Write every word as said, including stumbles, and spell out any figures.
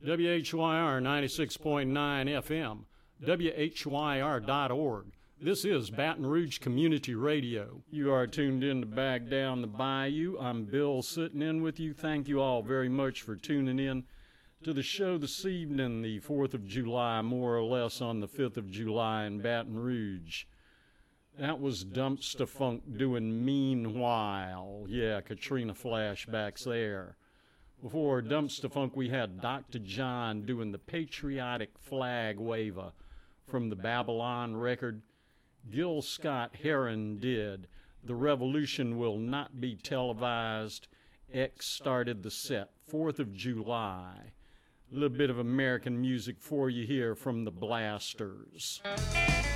W H Y R ninety-six point nine F M, W H Y R dot org. This is Baton Rouge Community Radio. You are tuned in to Back Down the Bayou. I'm Bill sitting in with you. Thank you all very much for tuning in to the show this evening, the fourth of July, more or less on the fifth of July in Baton Rouge. That was Dumpster Funk doing Meanwhile. Yeah, Katrina flashbacks there. Before Dumpster Funk, we had Doctor John doing the Patriotic Flag Waver from the Babylon record. Gil Scott-Heron did The Revolution Will Not Be Televised. X started the set, fourth of July. A little bit of American music for you here from the Blasters.